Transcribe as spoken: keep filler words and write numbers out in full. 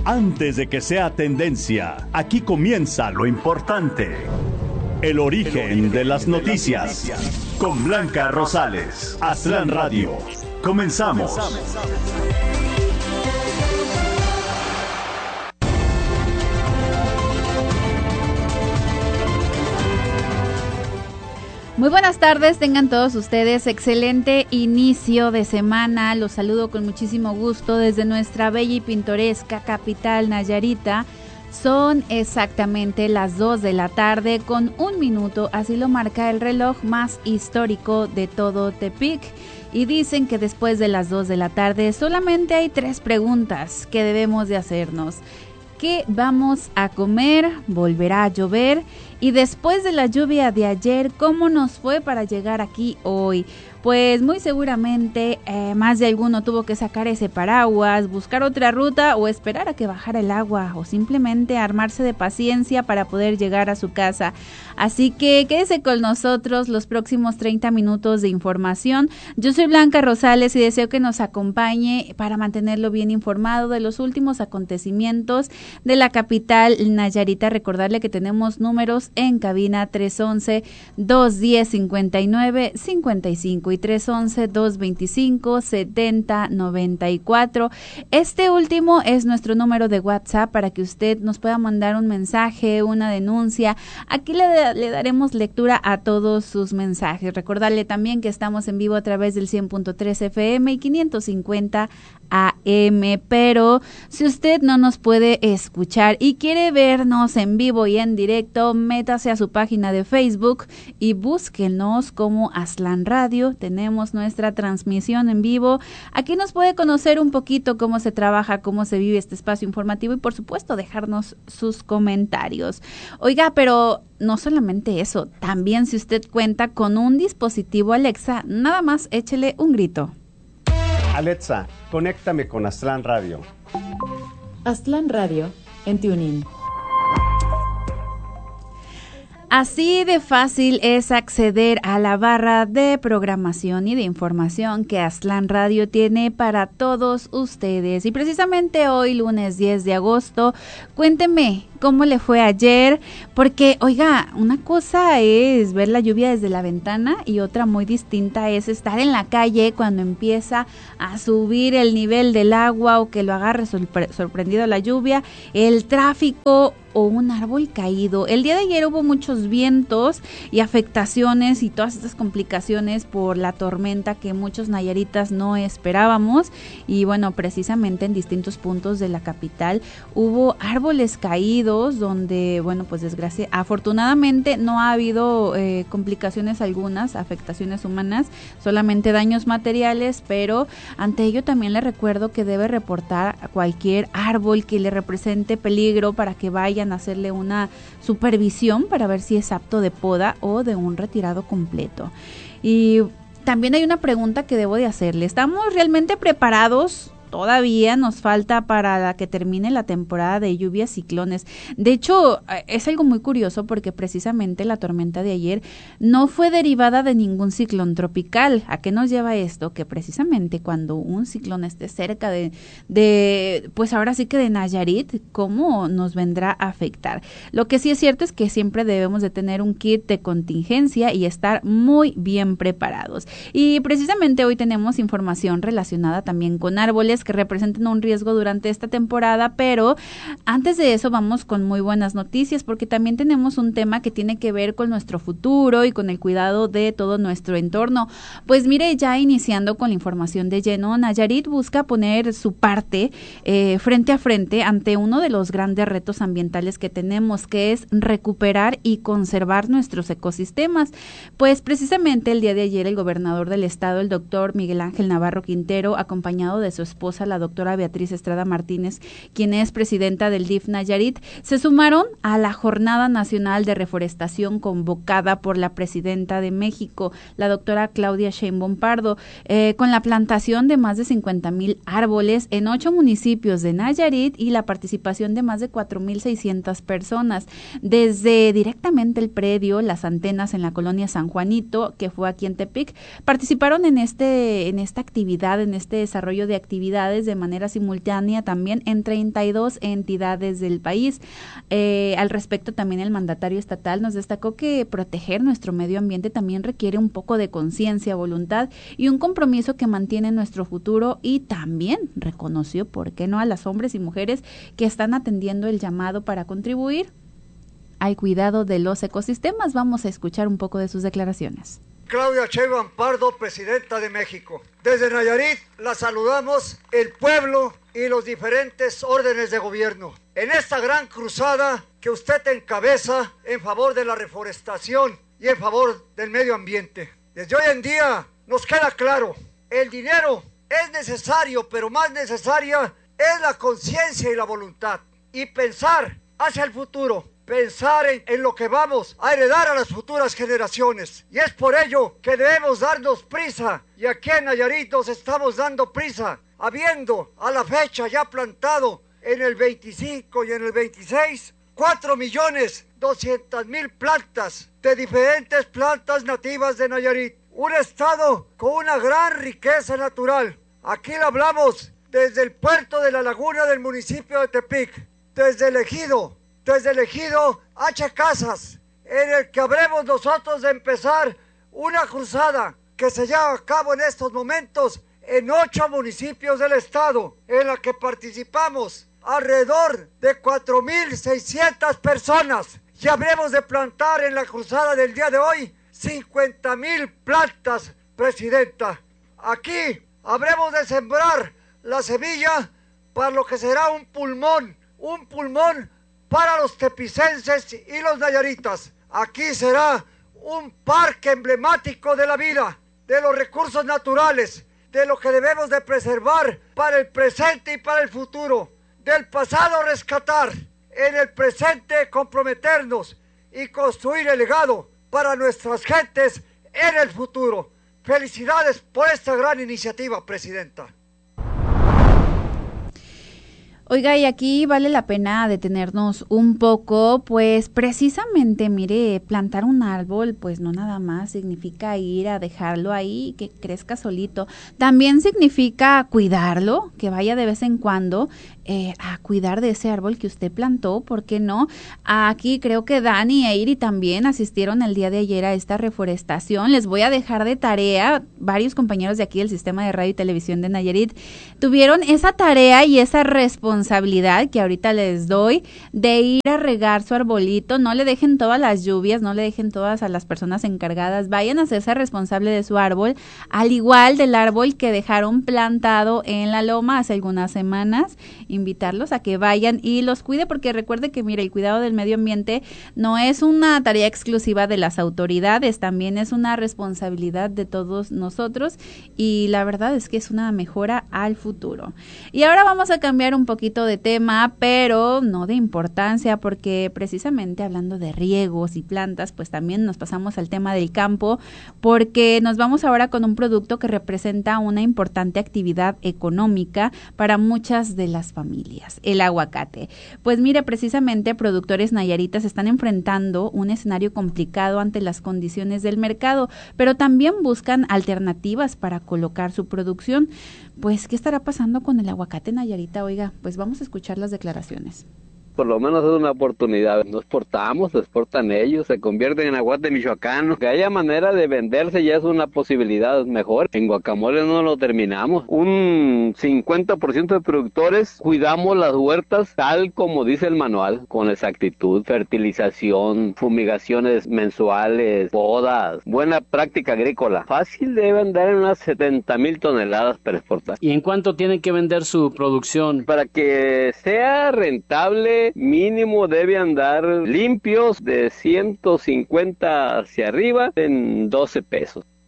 Antes de que sea tendencia, aquí comienza lo importante. El origen, El origen de las noticias. De las noticias. Con Blanca Rosales. Aztlán Radio. Comenzamos. Muy buenas tardes, tengan todos ustedes excelente inicio de semana. Los saludo con muchísimo gusto desde nuestra bella y pintoresca capital Nayarita. Son exactamente las dos de la tarde con un minuto, así lo marca el reloj más histórico de todo Tepic. Y dicen que después de las dos de la tarde solamente hay tres preguntas que debemos de hacernos. ¿Qué vamos a comer? ¿Volverá a llover? Y después de la lluvia de ayer, ¿cómo nos fue para llegar aquí hoy? Pues muy seguramente eh, más de alguno tuvo que sacar ese paraguas, buscar otra ruta o esperar a que bajara el agua o simplemente armarse de paciencia para poder llegar a su casa. Así que quédese con nosotros los próximos treinta minutos de información. Yo soy Blanca Rosales y deseo que nos acompañe para mantenerlo bien informado de los últimos acontecimientos de la capital Nayarita. Recordarle que tenemos números en cabina tres once, dos diez, cincuenta y nueve, cincuenta y cinco y tres once, dos veinticinco, setenta, noventa y cuatro. Este último es nuestro número de WhatsApp para que usted nos pueda mandar un mensaje, una denuncia. Aquí le, le daremos lectura a todos sus mensajes. Recordarle también que estamos en vivo a través del cien punto tres F M y quinientos cincuenta A M, pero si usted no nos puede escuchar y quiere vernos en vivo y en directo, métase a su página de Facebook y búsquenos como Aztlán Radio. Tenemos nuestra transmisión en vivo. Aquí nos puede conocer un poquito cómo se trabaja, cómo se vive este espacio informativo y por supuesto dejarnos sus comentarios. Oiga, pero no solamente eso, también si usted cuenta con un dispositivo Alexa, nada más échele un grito. Alexa, conéctame con Aztlán Radio. Aztlán Radio en TuneIn. Así de fácil es acceder a la barra de programación y de información que Aztlán Radio tiene para todos ustedes. Y precisamente hoy, lunes diez de agosto, cuénteme cómo le fue ayer, porque, oiga, una cosa es ver la lluvia desde la ventana y otra muy distinta es estar en la calle cuando empieza a subir el nivel del agua o que lo agarre sorpre- sorprendido la lluvia, el tráfico o un árbol caído. El día de ayer hubo muchos vientos y afectaciones y todas estas complicaciones por la tormenta que muchos nayaritas no esperábamos y bueno, precisamente en distintos puntos de la capital hubo árboles caídos donde, bueno, pues desgracia, afortunadamente no ha habido eh, complicaciones algunas, afectaciones humanas, solamente daños materiales, pero ante ello también le recuerdo que debe reportar a cualquier árbol que le represente peligro para que vayan a hacerle una supervisión para ver si es apto de poda o de un retirado completo. Y también hay una pregunta que debo de hacerle, ¿estamos realmente preparados? Todavía nos falta para que termine la temporada de lluvias ciclones. De hecho, es algo muy curioso porque precisamente la tormenta de ayer no fue derivada de ningún ciclón tropical. ¿A qué nos lleva esto? Que precisamente cuando un ciclón esté cerca de, de pues ahora sí que de Nayarit, ¿cómo nos vendrá a afectar? Lo que sí es cierto es que siempre debemos de tener un kit de contingencia y estar muy bien preparados. Y precisamente hoy tenemos información relacionada también con árboles que representan un riesgo durante esta temporada, pero antes de eso vamos con muy buenas noticias porque también tenemos un tema que tiene que ver con nuestro futuro y con el cuidado de todo nuestro entorno. Pues mire, ya iniciando con la información de lleno, Nayarit busca poner su parte eh, frente a frente ante uno de los grandes retos ambientales que tenemos, que es recuperar y conservar nuestros ecosistemas. Pues precisamente el día de ayer el gobernador del estado, el doctor Miguel Ángel Navarro Quintero, acompañado de su esposa, la doctora Beatriz Estrada Martínez, quien es presidenta del D I F Nayarit, se sumaron a la Jornada Nacional de Reforestación convocada por la presidenta de México, la doctora Claudia Sheinbaum Pardo, eh, con la plantación de más de cincuenta mil árboles en ocho municipios de Nayarit y la participación de más de cuatro mil seiscientas personas, desde directamente el predio, las antenas en la colonia San Juanito, que fue aquí en Tepic, participaron en este, en esta actividad, en este desarrollo de actividades actividades de manera simultánea también en treinta y dos entidades del país. Eh, al respecto, también el mandatario estatal nos destacó que proteger nuestro medio ambiente también requiere un poco de conciencia, voluntad y un compromiso que mantiene nuestro futuro, y también reconoció, ¿por qué no?, a las hombres y mujeres que están atendiendo el llamado para contribuir al cuidado de los ecosistemas. Vamos a escuchar un poco de sus declaraciones. Claudia Sheinbaum Pardo, presidenta de México. Desde Nayarit la saludamos el pueblo y los diferentes órdenes de gobierno en esta gran cruzada que usted encabeza en favor de la reforestación y en favor del medio ambiente. Desde hoy en día nos queda claro, el dinero es necesario, pero más necesaria es la conciencia y la voluntad, y pensar hacia el futuro, pensar en, en lo que vamos a heredar a las futuras generaciones. Y es por ello que debemos darnos prisa, y aquí en Nayarit nos estamos dando prisa, habiendo a la fecha ya plantado en el veinticinco y en el veintiséis, cuatro millones doscientas mil plantas de diferentes plantas nativas de Nayarit. Un estado con una gran riqueza natural. Aquí le hablamos desde el puerto de la laguna del municipio de Tepic, desde el ejido, desde el ejido H. Casas, en el que habremos nosotros de empezar una cruzada que se lleva a cabo en estos momentos en ocho municipios del estado, en la que participamos alrededor de cuatro mil seiscientas personas, y habremos de plantar en la cruzada del día de hoy cincuenta mil plantas, Presidenta. Aquí habremos de sembrar la semilla para lo que será un pulmón, un pulmón para los tepicenses y los nayaritas. Aquí será un parque emblemático de la vida, de los recursos naturales, de lo que debemos de preservar para el presente y para el futuro, del pasado rescatar, en el presente comprometernos y construir el legado para nuestras gentes en el futuro. Felicidades por esta gran iniciativa, Presidenta. Oiga, y aquí vale la pena detenernos un poco, pues precisamente, mire, plantar un árbol, pues no nada más significa ir a dejarlo ahí y que crezca solito. También significa cuidarlo, que vaya de vez en cuando eh, a cuidar de ese árbol que usted plantó, ¿por qué no? Aquí creo que Dani e Iri también asistieron el día de ayer a esta reforestación. Les voy a dejar de tarea, varios compañeros de aquí del Sistema de Radio y Televisión de Nayarit tuvieron esa tarea y esa responsabilidad responsabilidad que ahorita les doy de ir a regar su arbolito. No le dejen todas las lluvias, no le dejen todas a las personas encargadas, vayan a hacerse responsable de su árbol, al igual del árbol que dejaron plantado en la loma hace algunas semanas. Invitarlos a que vayan y los cuide, porque recuerde que mire, el cuidado del medio ambiente no es una tarea exclusiva de las autoridades, también es una responsabilidad de todos nosotros, y la verdad es que es una mejora al futuro. Y ahora vamos a cambiar un poquito de tema, pero no de importancia, porque precisamente hablando de riegos y plantas, pues también nos pasamos al tema del campo, porque nos vamos ahora con un producto que representa una importante actividad económica para muchas de las familias, el aguacate. Pues mire, precisamente productores nayaritas están enfrentando un escenario complicado ante las condiciones del mercado, pero también buscan alternativas para colocar su producción. Pues, ¿qué estará pasando con el aguacate nayarita? Oiga, pues vamos a escuchar las declaraciones. Por lo menos es una oportunidad. No exportamos, lo exportan ellos, se convierten en aguacate michoacano. Que haya manera de venderse ya es una posibilidad mejor. En guacamole no lo terminamos. Un cincuenta por ciento de productores cuidamos las huertas tal como dice el manual, con exactitud, fertilización, fumigaciones mensuales, podas, buena práctica agrícola. Fácil debe andar en unas setenta mil toneladas para exportar. ¿Y en cuánto tienen que vender su producción? Para que sea rentable, mínimo debe andar limpios de ciento cincuenta hacia arriba en doce pesos.